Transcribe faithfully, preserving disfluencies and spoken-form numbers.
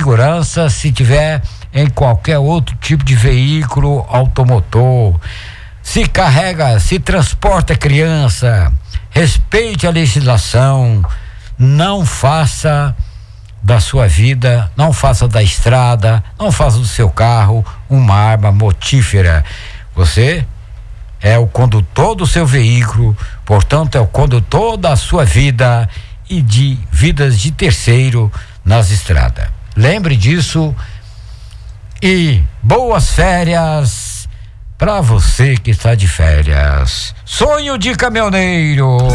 segurança se tiver em qualquer outro tipo de veículo automotor. Se carrega, se transporta criança, respeite a legislação, não faça da sua vida, não faça da estrada, não faça do seu carro uma arma mortífera. Você é o condutor do seu veículo, portanto é o condutor da sua vida e de vidas de terceiro nas estradas. Lembre disso e boas férias para você que está de férias. Sonho de caminhoneiro.